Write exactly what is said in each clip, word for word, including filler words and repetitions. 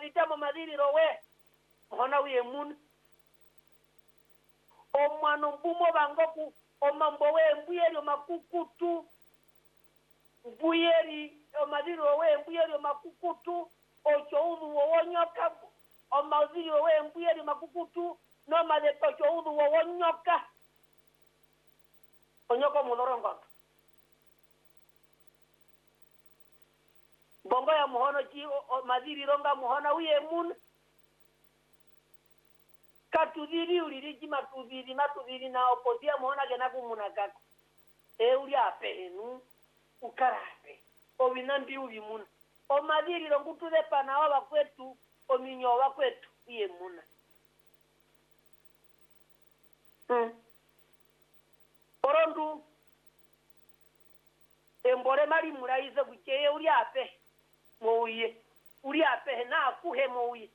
vitamo madhiriro we muhona uye mun omwano mbumo bangoku omambo we mbuyeri makukutu mbuyeri omadhiriro we mbuyeri makukutu ochoudhu wonyoka omadhiriro we mbuyeri makukutu no madeto choudhu wonyoka onyoko munorongo bongo ya muhono ji madhiriro nga muhona uye mun katudhiri uliriji matudhiri matudhiri na oposia muhona gena kumunagako e uli apenu ukarape obinambi uli muna o madhiriro ngutude pana waba kwetu o minyowa kwetu uye muna hmm. Orondu embore mari muraize gukeye uli ape mouye uli ape na akuhe mouye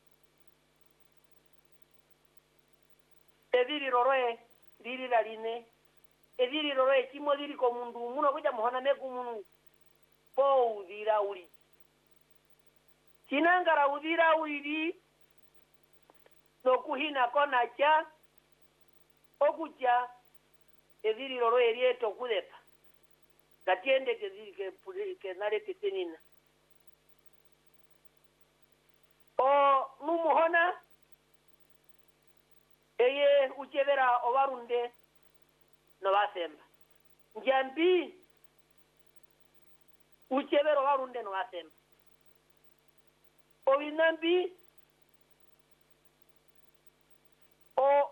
ediri roroe riri laline ediri roroe kimo diri ko mundu muno kuja muhona meku munu po udira uli kinangara udira uli no kuhina kona cha okucha ediri roroe rieto kudepa gatiende ke diri ke ke nare ke tenina o numuhona eye uchevera ovarunde no vasemba njambi uchevera ovarunde no vasemba ovinambi o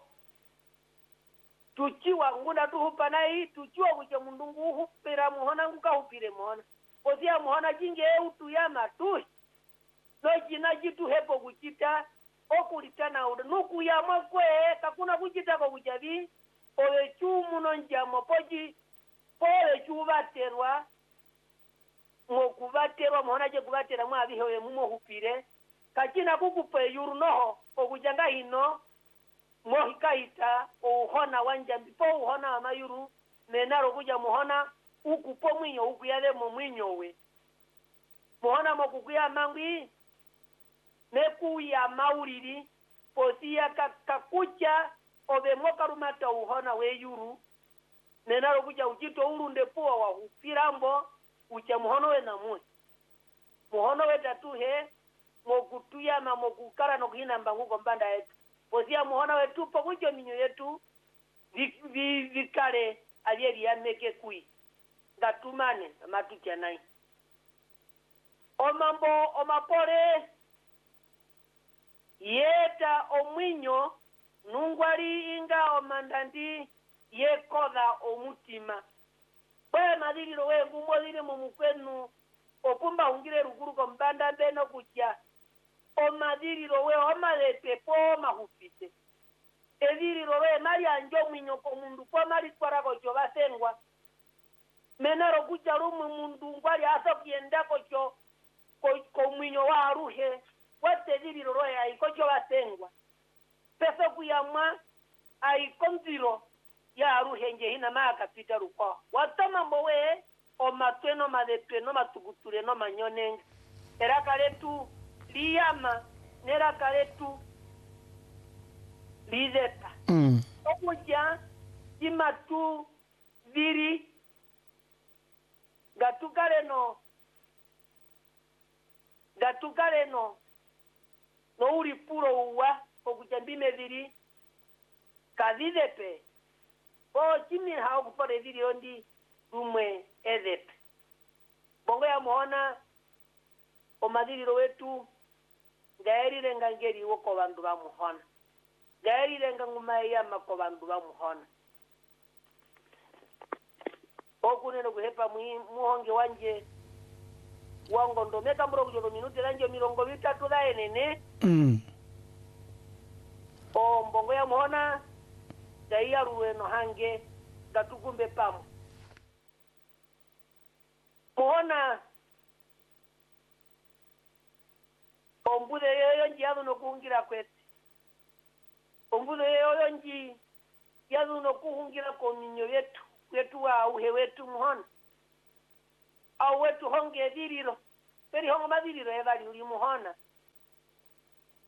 tuchiwa ngunda tuhupa nai tuchiwa kuche mundungu uhupira muhona nguka hupire muhona osia muhona jinge eutu ya matui no jina jitu hepo kuchita okulitana uda nuku ya mwakwe kakuna kuchita kwa kujavi owe chumu no njamo poji owe chuvaterwa ngokuvaterwa muhona je kuvatera mwavihe owe mumo hupire kachina kukupe yuru noho okujanga hino mohikaita uhona wanjambi po uhona wa mayuru menaro kuja muhona ukupo mwinyo ukuyade mo mwinyo we muhona mokukuya mangwi meku ya mauriri posia kakakucha obe mokarumata uhona we yuru menaro kuja uchito urunde puwa wa hupirambo ucha muhono we namwe muhono we tatuhe mokutuya ma mokukara no kuhina mbangu kombanda yetu posia muhona we tupo kucho minyo yetu vikale alieri ya meke kui ngatumane matukia nai omambo omapore yeta omwinyo nungwari inga omandandi yekoda omutima kwe madhiriro we ngumodhire mumukwenu opumba ungire ruguru kombanda beno kucha omadhiriro we omalete po mahufite edhiriro we mari anjo mwinyo ko mundu po mari kwara ko jo basengwa menaro kucha rumu mundu ngwari aso kienda ko jo ko mwinyo wa aruhe wate dhiriro roe aikocho basengwa peso kuyamwa aikonziro ya aruhenje hina maka pita ruko watama mbowe o matweno madetweno matuguture no manyonenge era kaletu liyama nera kaletu lizepa mm. okuja imatu viri gatukale no gatukale no no uri puro uwa okujambime viri kadhidepe o chimi hao kupore viri ondi umwe edepe bongo ya muhona o madhiriro wetu gaeri renga ngeri woko bandu ba muhona gaeri renga ngumaya mako bandu ba muhona okuneno kuhepa muhonge wanje wango ndo meka mburo kujodo minuti ranjo mirongo vitatu da enene mm. o mbongo ya muhona daiya ruweno hange gatukumbe pamu muhona ombude yoyo nji yadu no kuhungira kwete ombude yoyo nji yadu no kuhungira kominyo yetu wetu wa uhe wetu muhona au wetu honge diriro peri hongo madiriro ebali uli muhona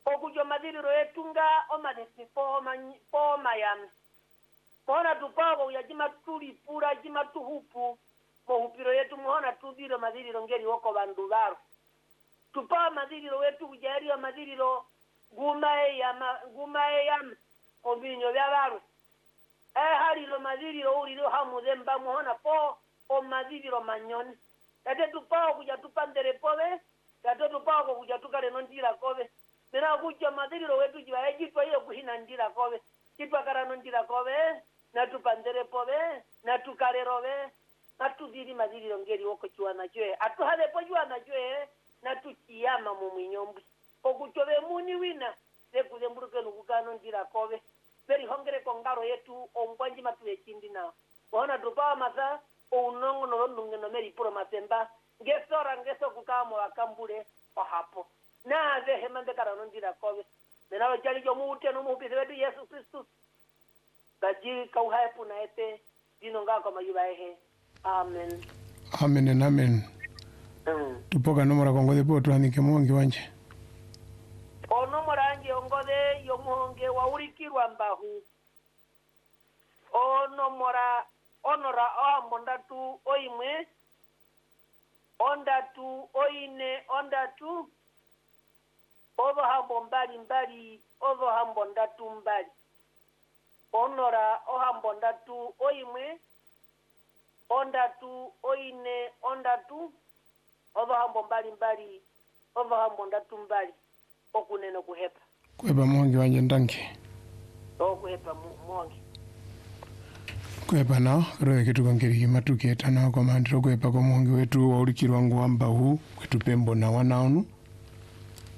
okujo madhiriro yetunga omadesi poma yami muhona tupako yajima tulipura jima tuhupu mohupiro yetu muhona tudhiro madhiriro ngeri woko bandu baro tupa madhiriro wetu kujaria madhiriro gumae yama gumae yam obinyo bya baro eh halilo madhiriro ulilo hamudemba muhona po o madhiriro manyoni tate tupa kuja tupandere pove tate tupa kuja tukale nondira kobe nena kuja madhiriro wetu jiwa ejitwa iyo kuhina ndira kobe kitwa kara nondira kobe na tupandere pove na tukale robe na tudiri madhiriro ngeri woko chuana chwe atuhale po chuana chwe na tukiyama mu mwinyombi okuchobe muni wina sekuze mburuke nukukano ndira kobe beri hongere kongaro yetu ombwanji matuwe chindi nao wana tupawa masa unongo nolondunge no meri puro masemba ngesora ngeso kukamo wakambule ohapo na zehe mande karano ndira kobe menawe chali jo muute no muupise wetu Yesu Kristu gaji kauhae puna ete dino ngako mayuba ehe amen amen and amen. Mm. Tupoka nomora kongode po tuanike muongi wanje onomora anje ongode yomuhonge waurikirwa mbahu onomora onora oambondatu oimwe ondatu oine ondatu odo hambo mbali mbali odo hambo ndatu mbali onora ohambo ndatu oimwe ondatu oine ondatu odo hambo mbali mbali odo hambo ndatu mbali okuneno kuhepa kwepa muongi wanje ndanki okuhepa muongi kwepa nao roe kitu kongeri matuke tana kwa mandiro kwepa kwa muongi wetu waurikirwa nguamba huu kwetu pembo na wanaonu